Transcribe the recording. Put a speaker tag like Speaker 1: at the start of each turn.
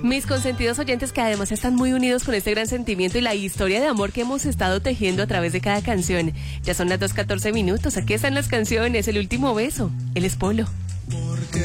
Speaker 1: Mis consentidos oyentes que además están muy unidos con este gran sentimiento y la historia de amor que hemos estado tejiendo a través de cada canción. Ya son las 2:14 minutos. Aquí están las canciones. El último beso. Él es Polo.